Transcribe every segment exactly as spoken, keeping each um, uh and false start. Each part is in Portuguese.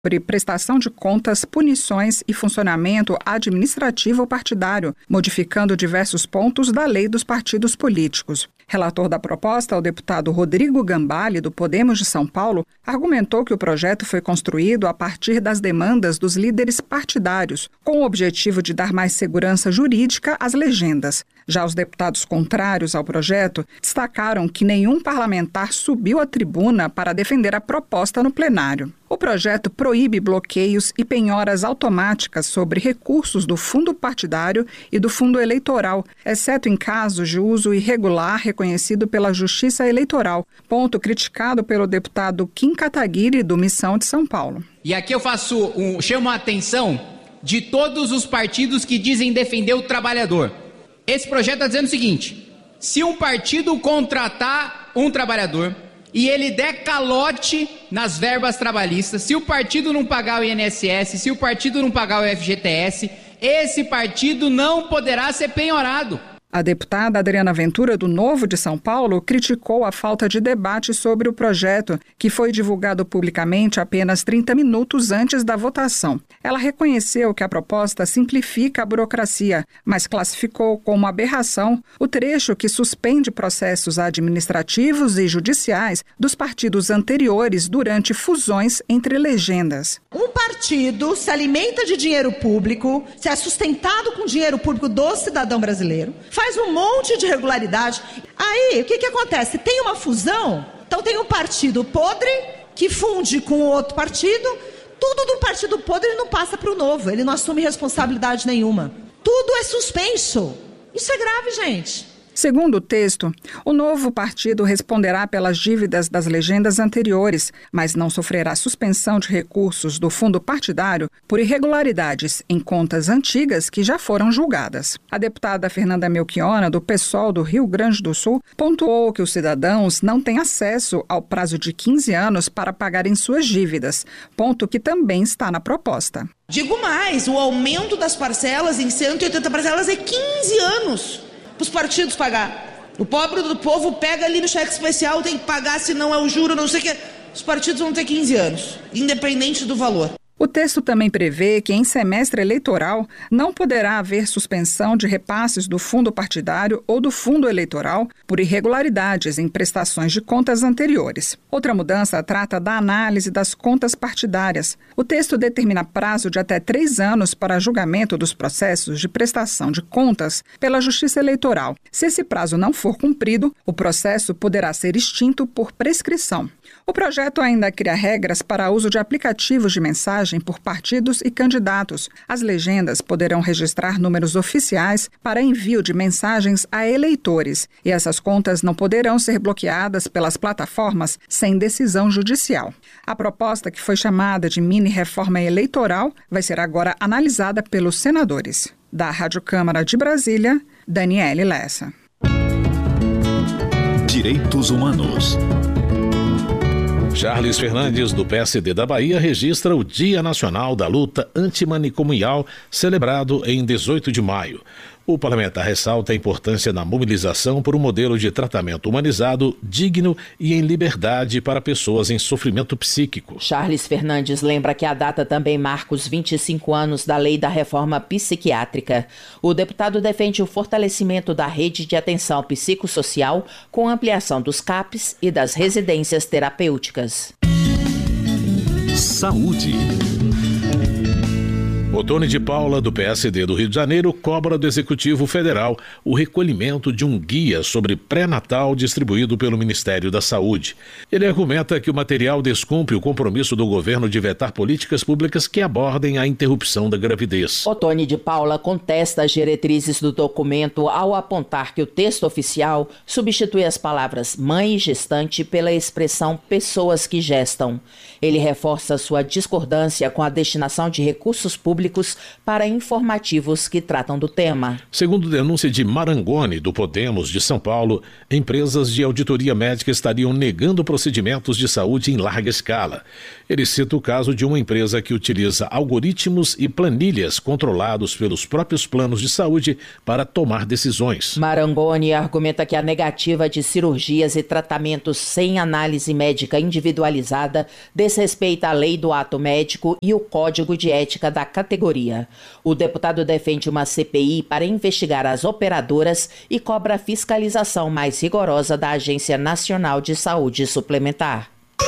sobre prestação de contas, punições e funcionamento administrativo partidário, modificando diversos pontos da lei dos partidos políticos. Relator da proposta, o deputado Rodrigo Gambale, do Podemos de São Paulo, argumentou que o projeto foi construído a partir das demandas dos líderes partidários, com o objetivo de dar mais segurança jurídica às legendas. Já os deputados contrários ao projeto destacaram que nenhum parlamentar subiu à tribuna para defender a proposta no plenário. O projeto proíbe bloqueios e penhoras automáticas sobre recursos do fundo partidário e do fundo eleitoral, exceto em casos de uso irregular reconhecido pela Justiça Eleitoral, ponto criticado pelo deputado Kim Kataguiri, do Missão de São Paulo. E aqui eu faço um, chamo a atenção de todos os partidos que dizem defender o trabalhador. Esse projeto está dizendo o seguinte: se um partido contratar um trabalhador e ele der calote nas verbas trabalhistas, se o partido não pagar o I N S S, se o partido não pagar o F G T S, esse partido não poderá ser penhorado. A deputada Adriana Ventura, do Novo de São Paulo, criticou a falta de debate sobre o projeto, que foi divulgado publicamente apenas trinta minutos antes da votação. Ela reconheceu que a proposta simplifica a burocracia, mas classificou como aberração o trecho que suspende processos administrativos e judiciais dos partidos anteriores durante fusões entre legendas. Um partido se alimenta de dinheiro público, se é sustentado com dinheiro público do cidadão brasileiro, faz um monte de irregularidade. Aí, o que que acontece? Tem uma fusão, então tem um partido podre que funde com outro partido, tudo do partido podre não passa para o novo, ele não assume responsabilidade nenhuma. Tudo é suspenso. Isso é grave, gente. Segundo o texto, o novo partido responderá pelas dívidas das legendas anteriores, mas não sofrerá suspensão de recursos do fundo partidário por irregularidades em contas antigas que já foram julgadas. A deputada Fernanda Melchiona, do PSOL do Rio Grande do Sul, pontuou que os cidadãos não têm acesso ao prazo de quinze anos para pagarem suas dívidas, ponto que também está na proposta. Digo mais, o aumento das parcelas em cento e oitenta parcelas é quinze anos. Os partidos pagar. O pobre do povo pega ali no cheque especial, tem que pagar, se não é o juro, não sei o que. Os partidos vão ter quinze anos, independente do valor. O texto também prevê que em semestre eleitoral não poderá haver suspensão de repasses do fundo partidário ou do fundo eleitoral por irregularidades em prestações de contas anteriores. Outra mudança trata da análise das contas partidárias. O texto determina prazo de até três anos para julgamento dos processos de prestação de contas pela Justiça Eleitoral. Se esse prazo não for cumprido, o processo poderá ser extinto por prescrição. O projeto ainda cria regras para uso de aplicativos de mensagem por partidos e candidatos. As legendas poderão registrar números oficiais para envio de mensagens a eleitores, e essas contas não poderão ser bloqueadas pelas plataformas sem decisão judicial. A proposta, que foi chamada de mini-reforma eleitoral, vai ser agora analisada pelos senadores. Da Rádio Câmara de Brasília, Daniele Lessa. Direitos Humanos. Charles Fernandes, do P S D da Bahia, registra o Dia Nacional da Luta Antimanicomial, celebrado em dezoito de maio. O parlamentar ressalta a importância da mobilização por um modelo de tratamento humanizado, digno e em liberdade para pessoas em sofrimento psíquico. Charles Fernandes lembra que a data também marca os vinte e cinco anos da Lei da Reforma Psiquiátrica. O deputado defende o fortalecimento da rede de atenção psicossocial com ampliação dos C A Ps e das residências terapêuticas. Saúde. Otone de Paula, do P S D do Rio de Janeiro, cobra do Executivo Federal o recolhimento de um guia sobre pré-natal distribuído pelo Ministério da Saúde. Ele argumenta que o material descumpre o compromisso do governo de vetar políticas públicas que abordem a interrupção da gravidez. Otone de Paula contesta as diretrizes do documento ao apontar que o texto oficial substitui as palavras mãe e gestante pela expressão pessoas que gestam. Ele reforça sua discordância com a destinação de recursos públicos públicos para informativos que tratam do tema. Segundo denúncia de Marangoni, do Podemos de São Paulo, empresas de auditoria médica estariam negando procedimentos de saúde em larga escala. Ele cita o caso de uma empresa que utiliza algoritmos e planilhas controlados pelos próprios planos de saúde para tomar decisões. Marangoni argumenta que a negativa de cirurgias e tratamentos sem análise médica individualizada desrespeita a lei do ato médico e o código de ética da categoria. O deputado defende uma C P I para investigar as operadoras e cobra a fiscalização mais rigorosa da Agência Nacional de Saúde Suplementar.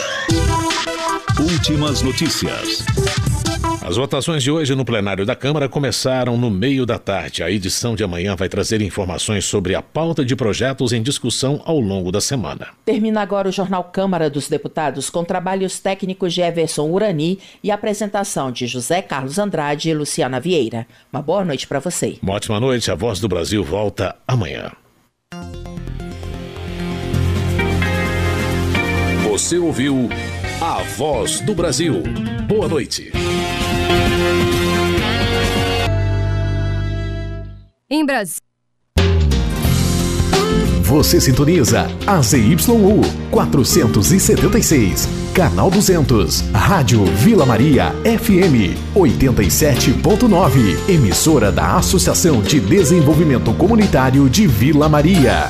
Últimas notícias. As votações de hoje no plenário da Câmara começaram no meio da tarde. A edição de amanhã vai trazer informações sobre a pauta de projetos em discussão ao longo da semana. Termina agora o Jornal Câmara dos Deputados com trabalhos técnicos de Everson Urani e apresentação de José Carlos Andrade e Luciana Vieira. Uma boa noite para você. Uma ótima noite. A Voz do Brasil volta amanhã. Você ouviu A Voz do Brasil. Boa noite. Em Brasília. Você sintoniza a Z Y U quatrocentos e setenta e seis, canal duzentos, Rádio Vila Maria F M oitenta e sete ponto nove, emissora da Associação de Desenvolvimento Comunitário de Vila Maria.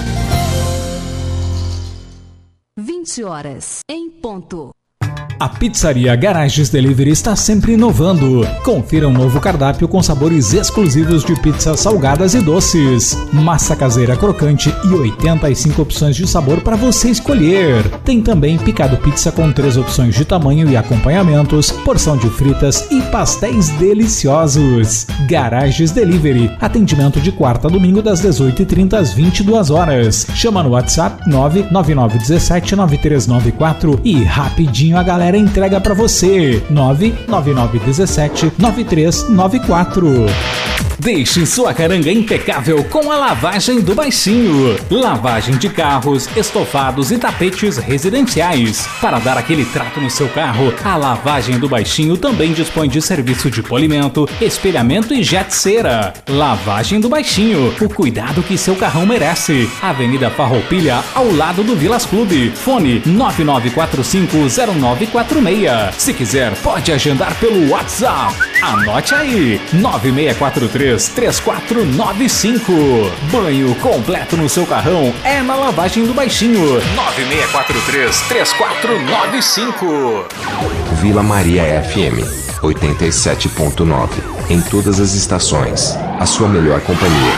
vinte horas em ponto. A pizzaria Garages Delivery está sempre inovando. Confira um novo cardápio com sabores exclusivos de pizzas salgadas e doces. Massa caseira crocante e oitenta e cinco opções de sabor para você escolher. Tem também picado pizza com três opções de tamanho e acompanhamentos, porção de fritas e pastéis deliciosos. Garages Delivery. Atendimento de quarta a domingo das dezoito e trinta às vinte e duas horas. Chama no WhatsApp nove nove nove um sete nove três nove quatro e rapidinho a galera entrega pra você. nove nove nove um sete nove três nove quatro. Deixe sua caranga impecável com a lavagem do Baixinho. Lavagem de carros, estofados e tapetes residenciais. Para dar aquele trato no seu carro, a Lavagem do Baixinho também dispõe de serviço de polimento, espelhamento e jet cera. Lavagem do Baixinho, o cuidado que seu carrão merece. Avenida Farroupilha, ao lado do Vilas Clube. Fone nove nove quatro cinco zero nove quatro seis. Se quiser, pode agendar pelo WhatsApp. Anote aí, nove seis quatro três três quatro nove cinco. Banho completo no seu carrão é na Lavagem do Baixinho. nove seis quatro três três quatro nove cinco. Vila Maria F M oitenta e sete ponto nove. Em todas as estações, a sua melhor companhia.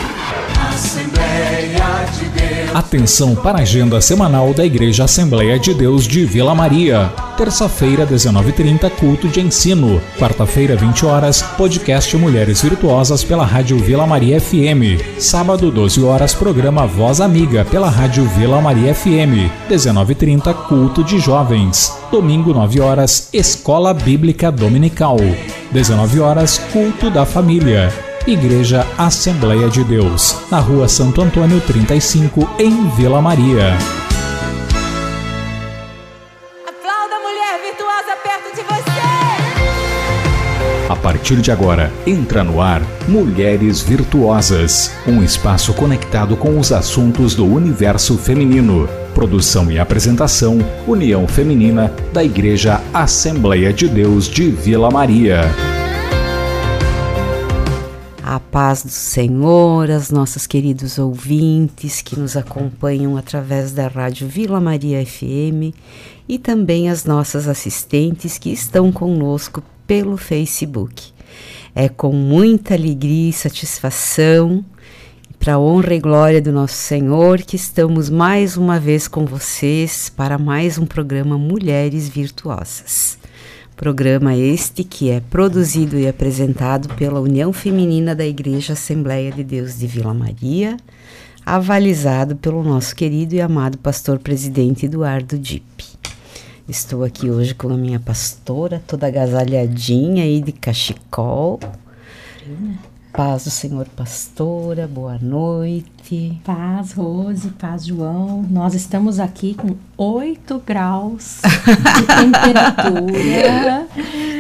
Assembleia de Deus. Atenção para a agenda semanal da Igreja Assembleia de Deus de Vila Maria. Terça-feira, dezenove e trinta, culto de ensino. Quarta-feira, vinte horas, podcast Mulheres Virtuosas pela Rádio Vila Maria F M. Sábado, doze horas, programa Voz Amiga pela Rádio Vila Maria F M. dezenove e trinta, culto de jovens. Domingo, nove horas, Escola Bíblica Dominical. dezenove horas, culto da família. Igreja Assembleia de Deus, na Rua Santo Antônio trinta e cinco, em Vila Maria. Aplauda a mulher virtuosa perto de você! A partir de agora, entra no ar Mulheres Virtuosas, um espaço conectado com os assuntos do universo feminino. Produção e apresentação, União Feminina da Igreja Assembleia de Deus de Vila Maria. A paz do Senhor, aos nossos queridos ouvintes que nos acompanham através da Rádio Vila Maria F M e também as nossas assistentes que estão conosco pelo Facebook. É com muita alegria e satisfação, para a honra e glória do nosso Senhor, que estamos mais uma vez com vocês para mais um programa Mulheres Virtuosas. Programa este que é produzido e apresentado pela União Feminina da Igreja Assembleia de Deus de Vila Maria, avalizado pelo nosso querido e amado pastor presidente Eduardo Dipp. Estou aqui hoje com a minha pastora, toda agasalhadinha aí de cachecol. Paz do Senhor, pastora, boa noite. Paz, Rose, paz, João. Nós estamos aqui com oito graus de temperatura.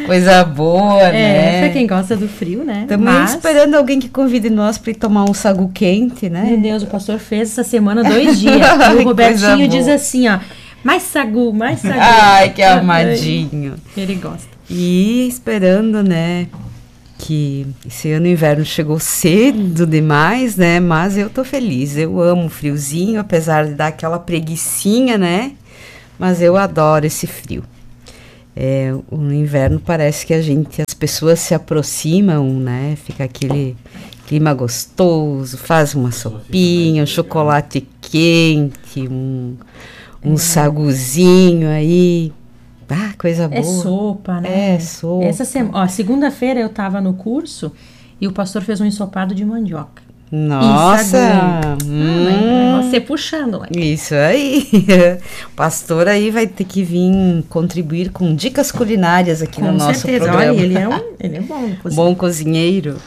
Coisa boa, é, né? Pra quem gosta do frio, né? Estamos Mas... esperando alguém que convide nós para ir tomar um sagu quente, né? Meu Deus, o pastor fez essa semana dois dias. E o Robertinho diz assim, ó, mais sagu, mais sagu. Ai, que amadinho. Ele gosta. E esperando, né, que esse ano o inverno chegou cedo demais, né? Mas eu tô feliz, eu amo o friozinho, apesar de dar aquela preguicinha, né? Mas eu adoro esse frio. É, no inverno parece que a gente, as pessoas se aproximam, né? Fica aquele clima gostoso, faz uma sopinha, um chocolate quente, um, um é. saguzinho aí. Ah, coisa boa. É sopa, né? É, sopa. Essa semana, ó, segunda-feira eu tava no curso e o pastor fez um ensopado de mandioca. Nossa! Hum, você puxando lá. Isso aí. O pastor aí vai ter que vir contribuir com dicas culinárias aqui com no nosso certeza. programa. Olha, ele é, um, ele é bom. Bom cozinheiro.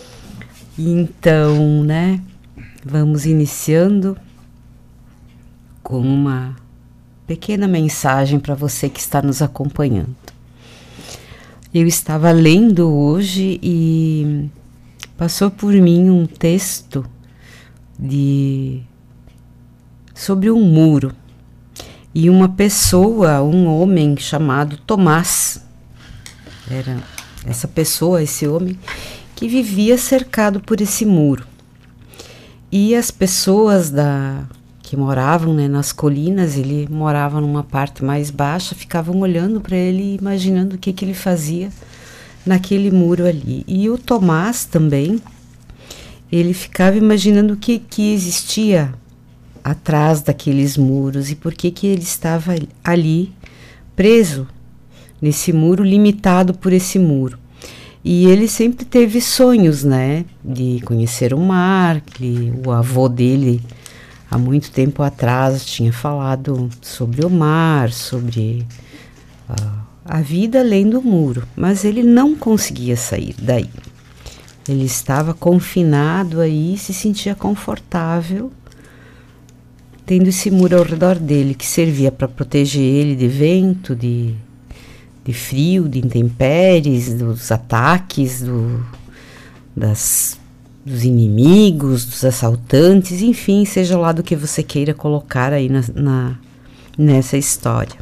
Então, né? Vamos iniciando com uma pequena mensagem para você que está nos acompanhando. Eu estava lendo hoje e passou por mim um texto de sobre um muro e uma pessoa, um homem chamado Tomás. Era essa pessoa, esse homem, que vivia cercado por esse muro. E as pessoas da, que moravam, né, nas colinas, ele morava numa parte mais baixa, ficavam olhando para ele e imaginando o que, que ele fazia naquele muro ali. E o Tomás também, ele ficava imaginando o que, que existia atrás daqueles muros e por que, que ele estava ali preso nesse muro, limitado por esse muro. E ele sempre teve sonhos, né, de conhecer o mar, que o avô dele, há muito tempo atrás, tinha falado sobre o mar, sobre uh, a vida além do muro, mas ele não conseguia sair daí. Ele estava confinado aí, se sentia confortável, tendo esse muro ao redor dele, que servia para proteger ele de vento, de, de frio, de intempéries, dos ataques, do, das, dos inimigos, dos assaltantes, enfim, seja lá do que você queira colocar aí na, na, nessa história.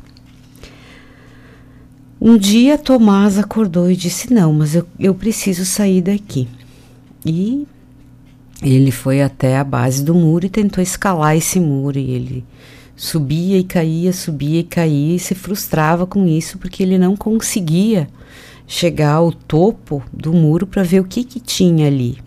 Um dia Tomás acordou e disse, não, mas eu, eu preciso sair daqui. E ele foi até a base do muro e tentou escalar esse muro. E ele subia e caía, subia e caía e se frustrava com isso porque ele não conseguia chegar ao topo do muro para ver o que, que tinha ali.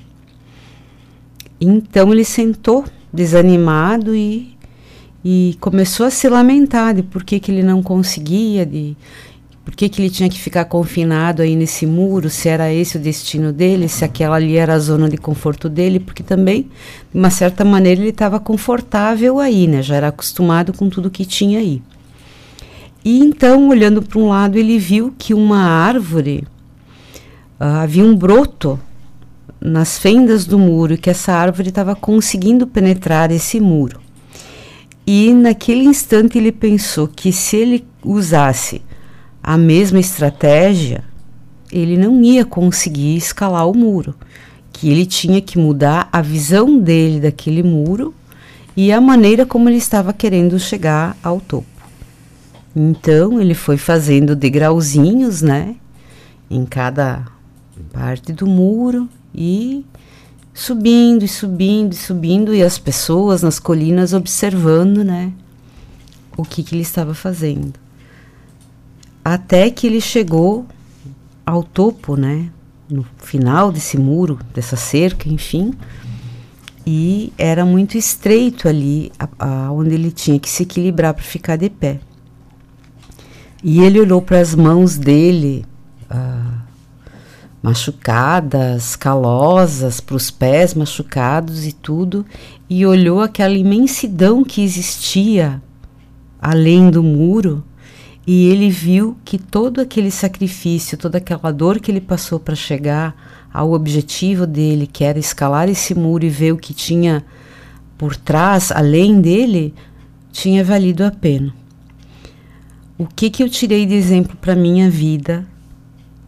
Então ele sentou desanimado e, e começou a se lamentar de por que, que ele não conseguia, de por que, que ele tinha que ficar confinado aí nesse muro, se era esse o destino dele, se aquela ali era a zona de conforto dele, porque também, de uma certa maneira, ele estava confortável aí, né? Já era acostumado com tudo que tinha aí. E então, olhando para um lado, ele viu que uma árvore, uh, havia um broto nas fendas do muro, e que essa árvore estava conseguindo penetrar esse muro. E naquele instante ele pensou que se ele usasse a mesma estratégia, ele não ia conseguir escalar o muro, que ele tinha que mudar a visão dele daquele muro e a maneira como ele estava querendo chegar ao topo. Então ele foi fazendo degrauzinhos, né, em cada parte do muro e subindo e subindo e subindo, e as pessoas nas colinas observando, né, o que, que ele estava fazendo. Até que ele chegou ao topo, né, no final desse muro, dessa cerca, enfim, e era muito estreito ali, a, a, onde ele tinha que se equilibrar para ficar de pé. E ele olhou para as mãos dele, ah, machucadas, calosas, para os pés machucados e tudo, e olhou aquela imensidão que existia além do muro. E ele viu que todo aquele sacrifício, toda aquela dor que ele passou para chegar ao objetivo dele, que era escalar esse muro e ver o que tinha por trás, além dele, tinha valido a pena. O que que eu tirei de exemplo para minha vida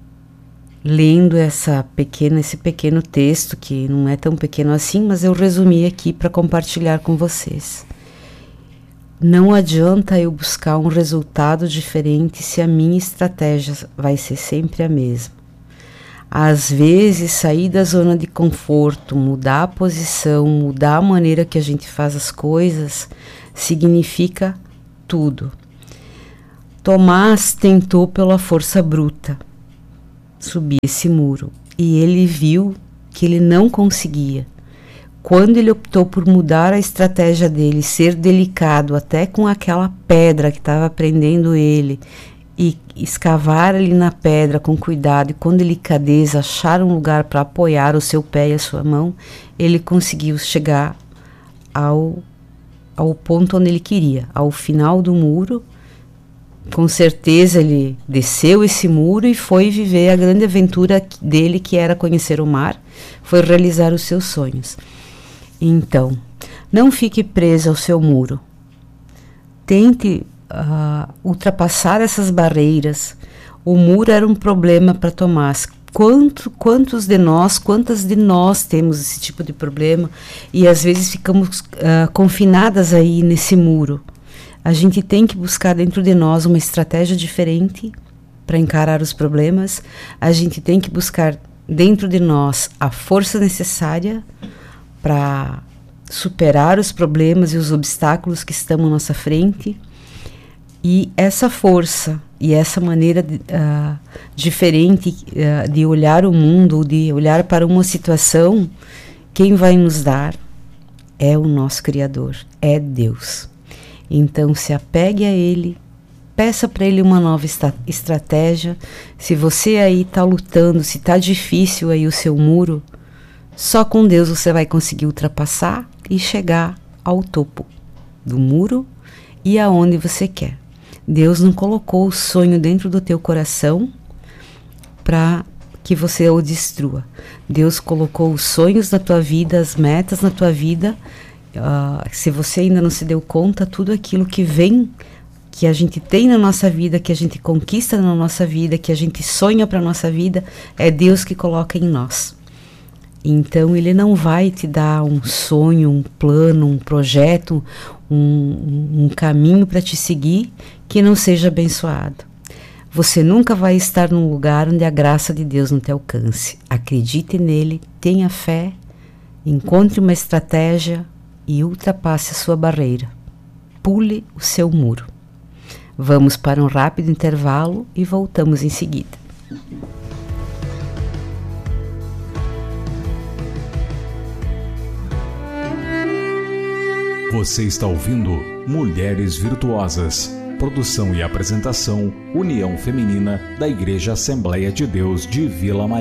lendo essa pequena, esse pequeno texto, que não é tão pequeno assim, mas eu resumi aqui para compartilhar com vocês. Não adianta eu buscar um resultado diferente se a minha estratégia vai ser sempre a mesma. Às vezes, sair da zona de conforto, mudar a posição, mudar a maneira que a gente faz as coisas, significa tudo. Tomás tentou pela força bruta subir esse muro e ele viu que ele não conseguia. Quando ele optou por mudar a estratégia dele, ser delicado até com aquela pedra que estava prendendo ele e escavar ali na pedra com cuidado e com delicadeza, achar um lugar para apoiar o seu pé e a sua mão, ele conseguiu chegar ao, ao ponto onde ele queria, ao final do muro. Com certeza ele desceu esse muro e foi viver a grande aventura dele, que era conhecer o mar, foi realizar os seus sonhos. Então, não fique preso ao seu muro. Tente uh, ultrapassar essas barreiras. O muro era um problema para Tomás. Quanto, quantos de nós, quantas de nós temos esse tipo de problema e às vezes ficamos uh, confinadas aí nesse muro. A gente tem que buscar dentro de nós uma estratégia diferente para encarar os problemas. A gente tem que buscar dentro de nós a força necessária para superar os problemas e os obstáculos que estão à nossa frente. E essa força e essa maneira de, uh, diferente uh, de olhar o mundo, de olhar para uma situação, quem vai nos dar é o nosso Criador, é Deus. Então se apegue a Ele, peça para Ele uma nova esta- estratégia. Se você aí está lutando, se está difícil aí o seu muro, só com Deus você vai conseguir ultrapassar e chegar ao topo do muro e aonde você quer. Deus não colocou o sonho dentro do teu coração para que você o destrua. Deus colocou os sonhos na tua vida, as metas na tua vida. Uh, se você ainda não se deu conta, tudo aquilo que vem, que a gente tem na nossa vida, que a gente conquista na nossa vida, que a gente sonha para a nossa vida, é Deus que coloca em nós. Então Ele não vai te dar um sonho, um plano, um projeto, um, um caminho para te seguir que não seja abençoado. Você nunca vai estar num lugar onde a graça de Deus não te alcance. Acredite nele, tenha fé, encontre uma estratégia e ultrapasse a sua barreira. Pule o seu muro. Vamos para um rápido intervalo e voltamos em seguida. Você está ouvindo Mulheres Virtuosas. Produção e apresentação, União Feminina da Igreja Assembleia de Deus de Vila Maria.